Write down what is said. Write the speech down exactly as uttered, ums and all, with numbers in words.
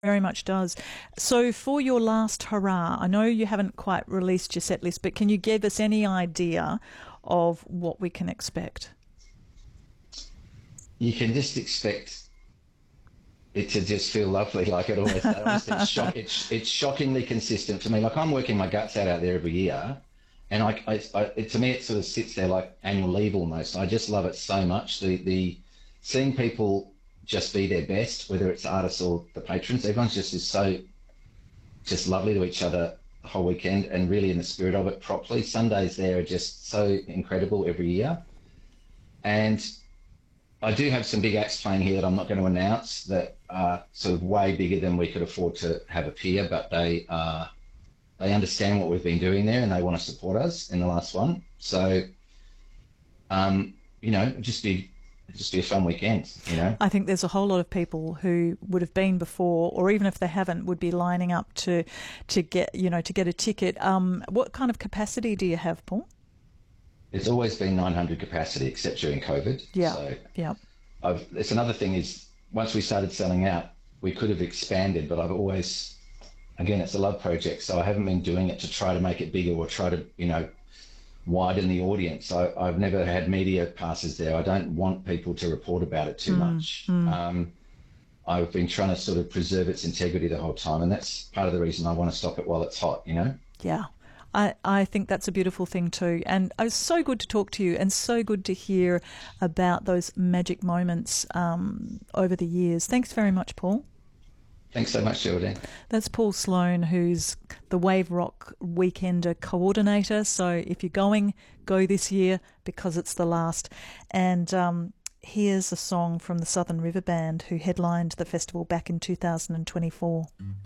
Very much does. So for your last hurrah, I know you haven't quite released your set list, but can you give us any idea of what we can expect? You can just expect it to just feel lovely, like it always does. Honestly, it's, shock, it's, it's shockingly consistent for me. Like I'm working my guts out out there every year, and I, I, I it, to me it sort of sits there like annual leave almost. I just love it so much. The the seeing people just be their best, whether it's artists or the patrons, everyone's just is so just lovely to each other the whole weekend, and really in the spirit of it properly. Sundays there are just so incredible every year, and I do have some big acts playing here that I'm not going to announce that are sort of way bigger than we could afford to have appear, but they uh, they understand what we've been doing there and they want to support us in the last one. So, um, you know, just be just be a fun weekend, you know. I think there's a whole lot of people who would have been before, or even if they haven't, would be lining up to to get you know to get a ticket. Um, what kind of capacity do you have, Paul? It's always been nine hundred capacity, except during COVID. Yeah, So yeah. I've, it's another thing is once we started selling out, we could have expanded, but I've always, again, it's a love project, so I haven't been doing it to try to make it bigger or try to, you know, widen the audience. I, I've never had media passes there. I don't want people to report about it too Mm, much. mm. Um, I've been trying to sort of preserve its integrity the whole time, and that's part of the reason I want to stop it while it's hot, you know? Yeah. I, I think that's a beautiful thing too. And it was so good to talk to you and so good to hear about those magic moments um, over the years. Thanks very much, Paul. Thanks so much, Geraldine. That's Paul Sloan, who's the Wave Rock Weekender coordinator. So if you're going, go this year because it's the last. And um, here's a song from the Southern River Band, who headlined the festival back in two thousand twenty-four.